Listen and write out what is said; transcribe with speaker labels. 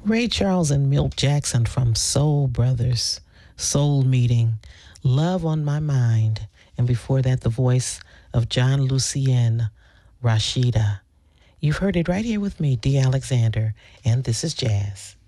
Speaker 1: Ray Charles and Milt Jackson from Soul Brothers, Soul Meeting, Love on My Mind. And before that, the voice of John Lucien, Rashida. You've heard it right here with me, Dee Alexander, and this is Jazz.